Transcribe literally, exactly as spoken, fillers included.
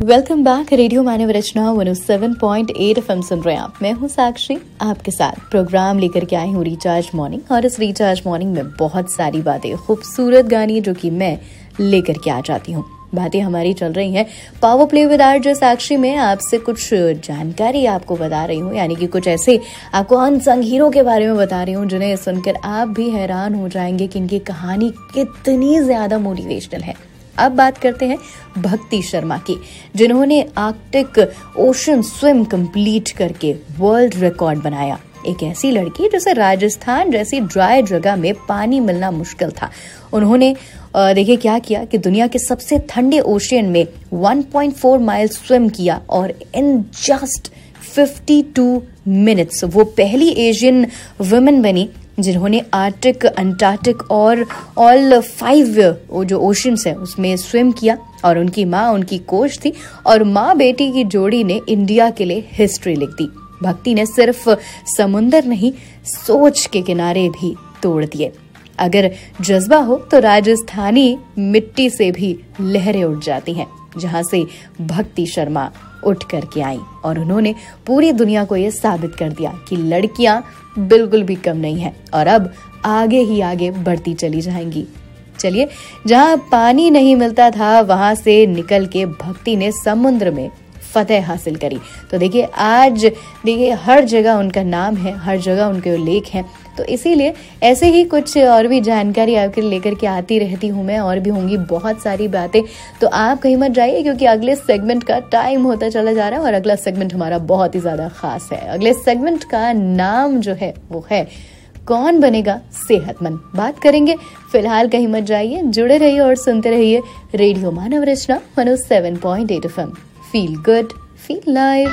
Welcome back. Radio मानव रचना one O seven point eight FM सुन रहे हैं आप। मैं हूं साक्षी, आपके साथ प्रोग्राम लेकर के आई हूं रिचार्ज मॉर्निंग। और इस रिचार्ज मॉर्निंग में बहुत सारी बातें, खूबसूरत गाने जो कि मैं लेकर के आ जाती हूं। बातें हमारी चल रही हैं पावर प्ले विद आरजे साक्षी में। आपसे कुछ जानकारी आपको बता रही हूँ, यानी कि कुछ ऐसे आपको अनसंग हीरो के बारे में बता रही हूँ जिन्हें सुनकर आप भी हैरान हो जाएंगे कि इनकी कहानी कितनी ज्यादा मोटिवेशनल है। अब बात करते हैं भक्ति शर्मा की, जिन्होंने आर्कटिक ओशन स्विम कंप्लीट करके वर्ल्ड रिकॉर्ड बनाया। एक ऐसी लड़की जिसे राजस्थान जैसी ड्राई जगह में पानी मिलना मुश्किल था, उन्होंने देखिए क्या किया कि दुनिया के सबसे ठंडे ओशियन में one point four mile swim किया और in just fifty two minutes वो पहली एशियन वुमेन बनी जिन्होंने आर्टिक, अंटार्कटिक और ऑल फाइव वो जो ओशंस है उसमें स्विम किया। और उनकी माँ उनकी कोच थी और माँ बेटी की जोड़ी ने इंडिया के लिए हिस्ट्री लिख दी। भक्ति ने सिर्फ समुंदर नहीं, सोच के किनारे भी तोड़ दिए। अगर जज्बा हो तो राजस्थानी मिट्टी से भी लहरें उठ जाती हैं, जहां से भक्ति शर्मा उठ करके आई और उन्होंने पूरी दुनिया को यह साबित कर दिया कि लड़कियां बिल्कुल भी कम नहीं हैं और अब आगे ही आगे बढ़ती चली जाएंगी। चलिए, जहां पानी नहीं मिलता था वहां से निकल के भक्ति ने समुद्र में फतेह हासिल करी। तो देखिए आज देखिए हर जगह उनका नाम है, हर जगह उनके लेख हैं। तो इसीलिए ऐसे ही कुछ और भी जानकारी आपके लेकर के आती रहती हूँ मैं, और भी होंगी बहुत सारी बातें। तो आप कहीं मत जाइए क्योंकि अगले सेगमेंट का टाइम होता चला जा रहा है और अगला सेगमेंट हमारा बहुत ही ज्यादा खास है। अगले सेगमेंट का नाम जो है वो है कौन बनेगा सेहतमंद। बात करेंगे, फिलहाल कहीं मत जाइए, जुड़े रहिए और सुनते रहिए रेडियो मानव रचना one O seven point eight FM. Feel good, feel live.